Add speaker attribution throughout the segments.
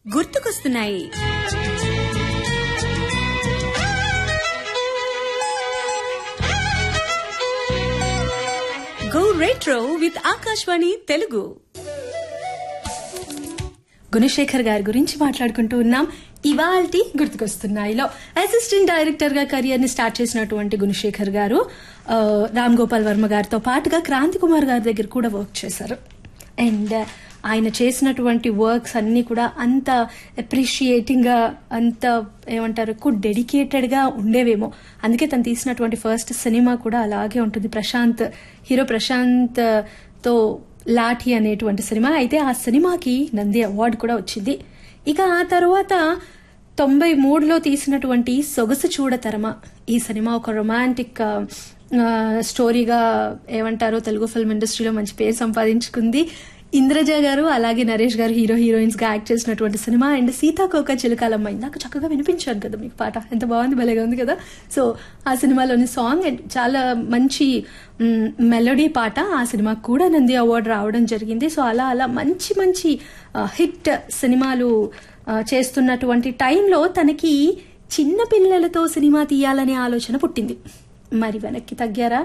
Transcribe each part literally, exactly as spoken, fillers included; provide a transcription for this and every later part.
Speaker 1: గుర్తుకొస్తున్నాయి. Go retro with Akashvani Telugu. Gunasekhar గారి గురించి మాట్లాడుకుంటూ ఉన్నాం ఇవాల్టి గుర్తుకొస్తున్నాయిలో. అసిస్టెంట్ డైరెక్టర్ గా కెరియర్ ని స్టార్ట్ చేసినటువంటి గుణశేఖర్ గారు రామ్ గోపాల్ వర్మ గారితో పాటుగా క్రాంతి కుమార్ గారి దగ్గర కూడా వర్క్ చేశారు. అండ్ ఆయన చేసినటువంటి వర్క్స్ అన్ని కూడా అంత అప్రిషియేటింగ్ గా, అంత ఏమంటారు ఎక్కువ డెడికేటెడ్ గా ఉండేవేమో. అందుకే తను తీసినటువంటి ఫస్ట్ సినిమా కూడా అలాగే ఉంటుంది. ప్రశాంత్ హీరో ప్రశాంత్ తో లాఠీ అనేటువంటి సినిమా. అయితే ఆ సినిమాకి నంది అవార్డు కూడా వచ్చింది. ఇక ఆ తర్వాత తొంభై మూడులో తీసినటువంటి సొగసు చూడతరమ ఈ సినిమా ఒక రొమాంటిక్ స్టోరీగా ఏమంటారో తెలుగు ఫిల్మ్ ఇండస్ట్రీలో మంచి పేరు సంపాదించుకుంది. ఇంద్రజ గారు అలాగే నరేష్ గారు హీరో హీరోయిన్స్ గా యాక్ట్ చేసినటువంటి సినిమా. అండ్ సీతాకోక చిలుకాలమ్మ నాకు చక్కగా వినిపించాను కదా మీకు పాట, ఎంత బాగుంది, భలేగా ఉంది కదా. సో ఆ సినిమాలోని సాంగ్ చాలా మంచి మెలోడీ పాట. ఆ సినిమాకు కూడా నంది అవార్డు రావడం జరిగింది. సో అలా అలా మంచి మంచి హిట్ సినిమాలు చేస్తున్నటువంటి టైంలో తనకి చిన్న పిల్లలతో సినిమా తీయాలనే ఆలోచన పుట్టింది. మరి వెనక్కి తగ్గారా?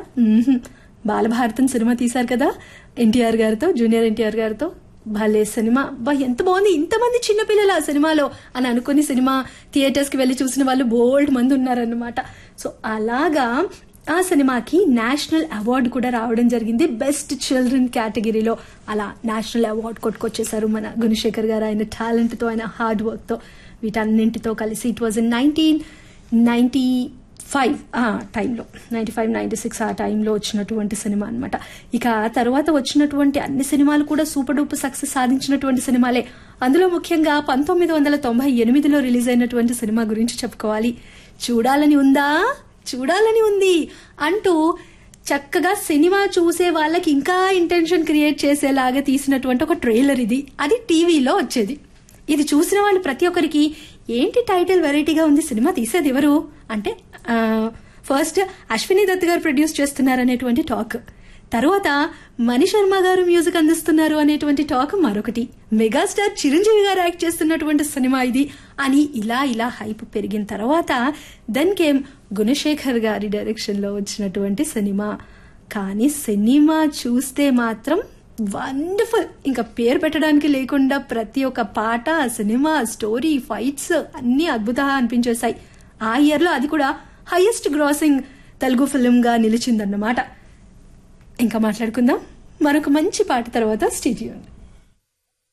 Speaker 1: బాలభారతం సినిమా తీశారు కదా ఎన్టీఆర్ గారితో, జూనియర్ ఎన్టీఆర్ గారితో. భలే సినిమా, బా ఎంత బాగుంది, ఇంతమంది చిన్నపిల్లలు ఆ సినిమాలో అని అనుకుని సినిమా థియేటర్స్ కి వెళ్లి చూసిన వాళ్ళు బోల్డ్ మంది ఉన్నారన్నమాట. సో అలాగా ఆ సినిమాకి నేషనల్ అవార్డు కూడా రావడం జరిగింది బెస్ట్ చిల్డ్రన్ కేటగిరీలో. అలా నేషనల్ అవార్డు కొట్టుకొచ్చేశారు మన గుణశేఖర్ గారు ఆయన టాలెంట్ తో, ఆయన హార్డ్ వర్క్ తో, వీటన్నింటితో కలిసి. It was in nineteen ninety five ఆ టైంలో నైన్టీ ఫైవ్ నైన్టీ సిక్స్ ఆ టైంలో వచ్చినటువంటి సినిమా అనమాట. ఇక ఆ తర్వాత వచ్చినటువంటి అన్ని సినిమాలు కూడా సూపర్ డూపర్ సక్సెస్ సాధించినటువంటి సినిమాలే. అందులో ముఖ్యంగా పంతొమ్మిది వందల తొంభై ఎనిమిదిలో రిలీజ్ అయినటువంటి సినిమా గురించి చెప్పుకోవాలి. చూడాలని ఉందా, చూడాలని ఉంది అంటూ చక్కగా సినిమా చూసే వాళ్ళకి ఇంకా ఇంటెన్షన్ క్రియేట్ చేసేలాగా తీసినటువంటి ఒక ట్రైలర్ ఇది. అది టీవీలో వచ్చేది. ఇది చూసిన వాళ్ళు ప్రతి ఒక్కరికి ఏంటి టైటిల్ వెరైటీగా ఉంది, సినిమా తీసేది ఎవరు అంటే ఫస్ట్ అశ్విని దత్ గారు ప్రొడ్యూస్ చేస్తున్నారు అనేటువంటి టాక్, తర్వాత మణి శర్మ గారు మ్యూజిక్ అందిస్తున్నారు అనేటువంటి టాక్ మరొకటి, మెగాస్టార్ చిరంజీవి గారు యాక్ట్ చేస్తున్నటువంటి సినిమా ఇది అని ఇలా ఇలా హైప్ పెరిగిన తర్వాత దెన్ కేమ్ గుణశేఖర్ గారి డైరెక్షన్ లో వచ్చినటువంటి సినిమా. కానీ సినిమా చూస్తే మాత్రం వండర్ఫుల్, ఇంకా పేరు పెట్టడానికి లేకుండా ప్రతి ఒక్క పాట, సినిమా, స్టోరీ, ఫైట్స్ అన్ని అద్భుతంగా అనిపించేశాయి. ఆ ఇయర్ లో అది కూడా హైయెస్ట్ గ్రాసింగ్ తెలుగు ఫిల్మ్ గా నిలిచిందన్నమాట. ఇంకా మాట్లాడుకుందాం మరొక మంచి పాట తర్వాత. Stay tuned.